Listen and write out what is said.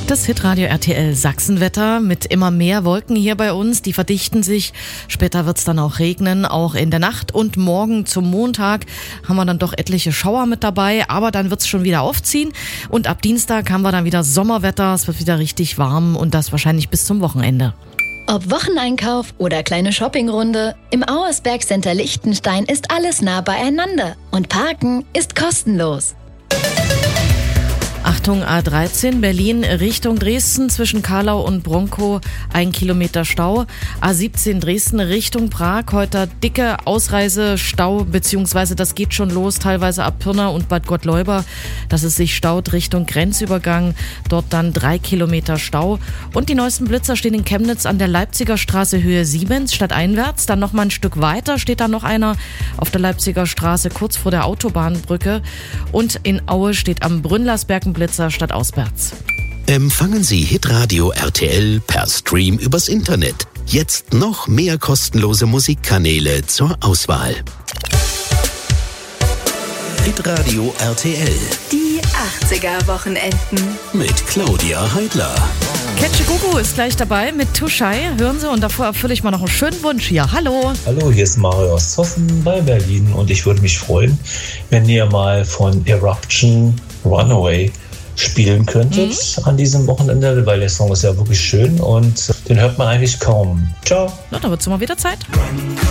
Das Hitradio RTL Sachsenwetter mit immer mehr Wolken hier bei uns. Die verdichten sich. Später wird's dann auch regnen, auch in der Nacht. Und morgen zum Montag haben wir dann doch etliche Schauer mit dabei. Aber dann wird's schon wieder aufziehen. Und ab Dienstag haben wir dann wieder Sommerwetter. Es wird wieder richtig warm und das wahrscheinlich bis zum Wochenende. Ob Wocheneinkauf oder kleine Shoppingrunde, im Auersberg Center Liechtenstein ist alles nah beieinander. Und Parken ist kostenlos. Achtung, A13 Berlin Richtung Dresden zwischen Karlau und Bronkow 1 Kilometer Stau. A17 Dresden Richtung Prag heute dicke Ausreisestau, beziehungsweise das geht schon los, teilweise ab Pirna und Bad Gottleuba, dass es sich staut Richtung Grenzübergang. Dort dann 3 Kilometer Stau. Und die neuesten Blitzer stehen in Chemnitz an der Leipziger Straße Höhe Siemens stadteinwärts. Dann noch mal ein Stück weiter steht da noch einer auf der Leipziger Straße kurz vor der Autobahnbrücke. Und in Aue steht am Brünnlersberg ein Blitzer stadtauswärts. Empfangen Sie Hitradio RTL per Stream übers Internet. Jetzt noch mehr kostenlose Musikkanäle zur Auswahl. Hitradio RTL. Die 80er-Wochenenden. Mit Claudia Heidler. Ketsche Gugu ist gleich dabei mit Tuschai. Hören Sie, und davor erfülle ich mal noch einen schönen Wunsch hier. Hallo. Hallo, hier ist Mario aus Zossen bei Berlin und ich würde mich freuen, wenn ihr mal von Eruption Runaway spielen könntet an diesem Wochenende, weil der Song ist ja wirklich schön und den hört man eigentlich kaum. Ciao. Na, da wird's mal wieder Zeit.